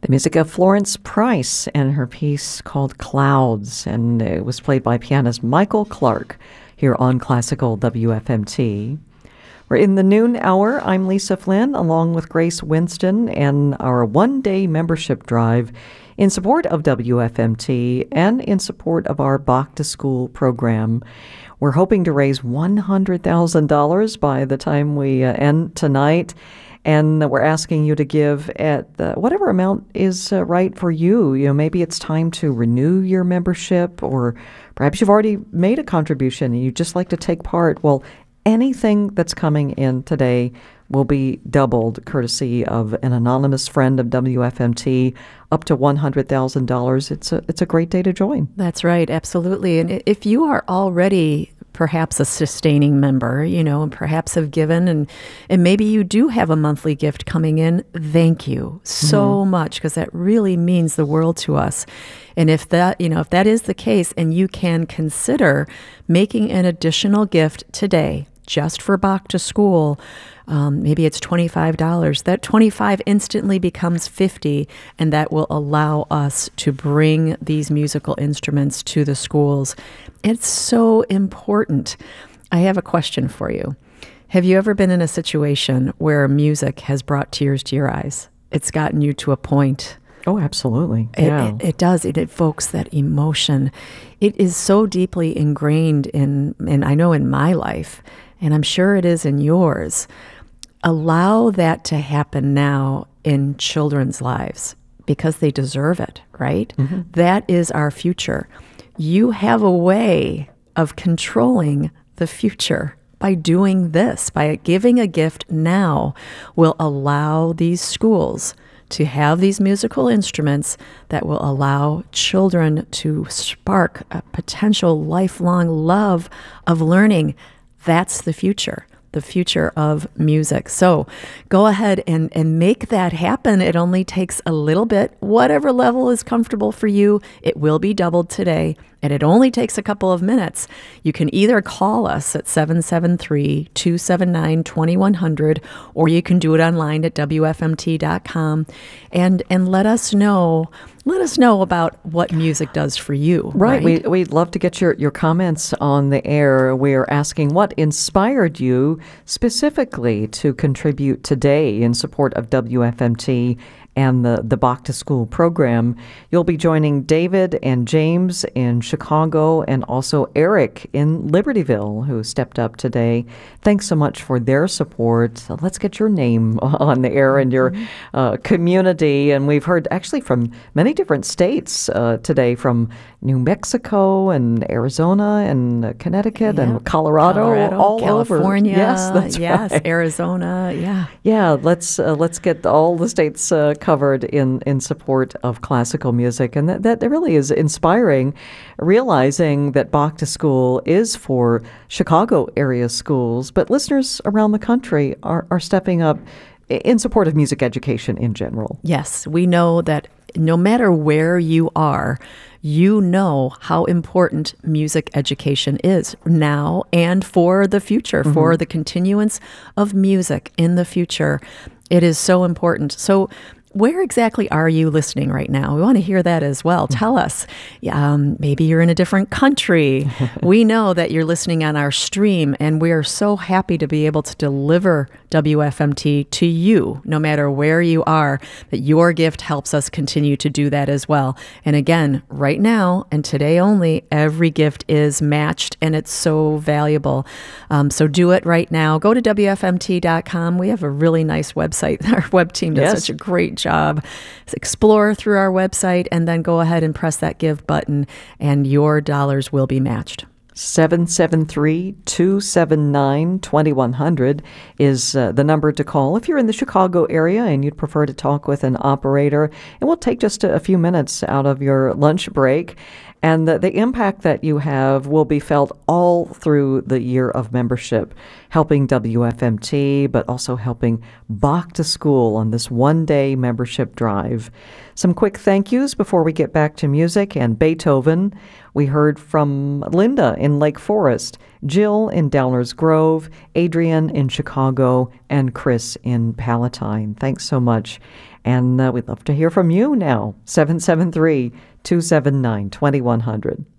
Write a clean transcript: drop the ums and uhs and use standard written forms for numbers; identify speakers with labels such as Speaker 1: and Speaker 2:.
Speaker 1: The music of Florence Price and her piece called Clouds, and it was played by pianist Michael Clark here on Classical WFMT. We're in the noon hour. I'm Lisa Flynn, along with Grace Winston, and our one-day membership drive in support of WFMT and in support of our Bach to School program. We're hoping to raise $100,000 by the time we end tonight. And we're asking you to give at whatever amount is right for you. You know, maybe it's time to renew your membership, or perhaps you've already made a contribution and you'd just like to take part. Well, anything that's coming in today will be doubled courtesy of an anonymous friend of WFMT, up to $100,000. It's a great day to join.
Speaker 2: That's right, absolutely. And if you are already perhaps a sustaining member, you know, and perhaps have given, and maybe you do have a monthly gift coming in, thank you so much, because that really means the world to us. And if that is the case, and you can consider making an additional gift today, just for Bach to School, maybe it's $25. That $25 instantly becomes $50, and that will allow us to bring these musical instruments to the schools. It's so important. I have a question for you. Have you ever been in a situation where music has brought tears to your eyes? It's gotten you to a point.
Speaker 1: Oh, absolutely. Yeah.
Speaker 2: It does. It evokes that emotion. It is so deeply ingrained in I know in my life, and I'm sure it is in yours. Allow that to happen now in children's lives, because they deserve it, right? Mm-hmm. That is our future. You have a way of controlling the future by doing this, by giving a gift now will allow these schools to have these musical instruments that will allow children to spark a potential lifelong love of learning. That's the future of music. So go ahead and make that happen. It only takes a little bit, whatever level is comfortable for you. It will be doubled today, and it only takes a couple of minutes. You can either call us at 773-279-2100, or you can do it online at WFMT.com and let us know. Let us know about what music does for you.
Speaker 1: Right. We'd love to get your comments on the air. We're asking what inspired you specifically to contribute today in support of WFMT and the Bach to School program. You'll be joining David and James in Chicago, and also Eric in Libertyville, who stepped up today. Thanks so much for their support. Let's get your name on the air and your community. And we've heard actually from many different states today, from New Mexico and Arizona and Connecticut and Colorado, all
Speaker 2: California,
Speaker 1: over. Yes, that's right.
Speaker 2: Arizona,
Speaker 1: Yeah, let's get all the states covered in support of classical music. And that really is inspiring, realizing that Bach to School is for Chicago area schools, but listeners around the country are stepping up in support of music education in general.
Speaker 2: Yes, we know that no matter where you are, you know how important music education is now and for the future, for the continuance of music in the future. It is so important. So where exactly are you listening right now? We want to hear that as well. Tell us. Maybe you're in a different country. We know that you're listening on our stream, and we are so happy to be able to deliver WFMT to you, no matter where you are, that your gift helps us continue to do that as well. And again, right now, and today only, every gift is matched, and it's so valuable. So do it right now. Go to WFMT.com. We have a really nice website. Our web team does such a great job. Explore through our website, and then go ahead and press that give button, and your dollars will be matched.
Speaker 1: 773-279-2100 is the number to call if you're in the Chicago area and you'd prefer to talk with an operator. And we'll take just a few minutes out of your lunch break. And the impact that you have will be felt all through the year of membership, helping WFMT, but also helping Bach to School on this one-day membership drive. Some quick thank yous before we get back to music and Beethoven. We heard from Linda in Lake Forest, Jill in Downers Grove, Adrian in Chicago, and Chris in Palatine. Thanks so much. And we'd love to hear from you now. 773-279-2100.